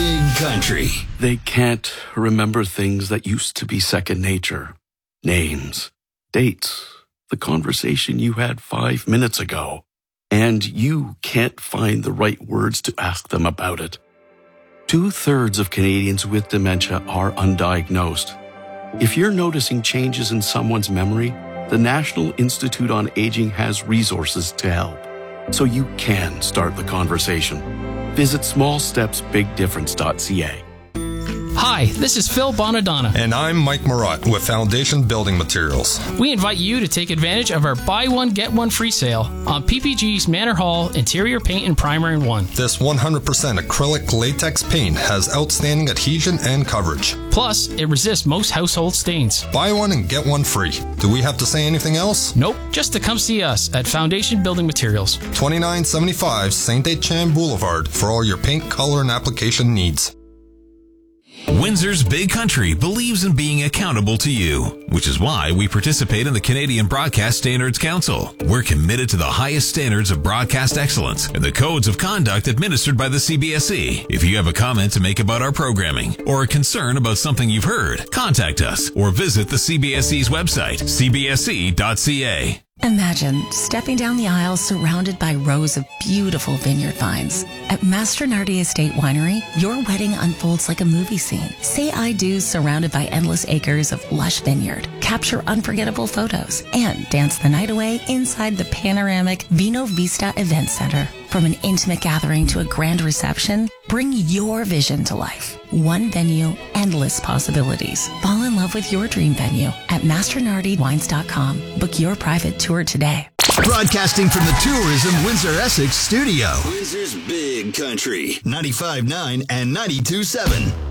Big Country. They can't remember things that used to be second nature. Names, dates, the conversation you had 5 minutes ago. And you can't find the right words to ask them about it. 2/3 of Canadians with dementia are undiagnosed. If you're noticing changes in someone's memory, the National Institute on Aging has resources to help, so you can start the conversation. Visit smallstepsbigdifference.ca. Hi, this is Phil Bonadonna. And I'm Mike Marotte with Foundation Building Materials. We invite you to take advantage of our buy one, get one free sale on PPG's Manor Hall interior paint and primer in one. This 100% acrylic latex paint has outstanding adhesion and coverage. Plus, it resists most household stains. Buy one and get one free. Do we have to say anything else? Nope, just to come see us at Foundation Building Materials. 2975 St. Etienne Boulevard for all your paint, color, and application needs. Windsor's Big Country believes in being accountable to you, which is why we participate in the Canadian Broadcast Standards Council. We're committed to the highest standards of broadcast excellence and the codes of conduct administered by the CBSE. If you have a comment to make about our programming or a concern about something you've heard, contact us or visit the CBSE's website, cbse.ca. Imagine stepping down the aisle surrounded by rows of beautiful vineyard vines. At Mastronardi Estate Winery, your wedding unfolds like a movie scene. Say I do surrounded by endless acres of lush vineyard. Capture unforgettable photos and dance the night away inside the panoramic Vino Vista Event Center. From an intimate gathering to a grand reception, bring your vision to life. One venue, endless possibilities. Fall in love with your dream venue at mastronardywines.com. Book your private tour today. Broadcasting from the Tourism Windsor Essex studio. Windsor's Big Country, 95.9 and 92.7.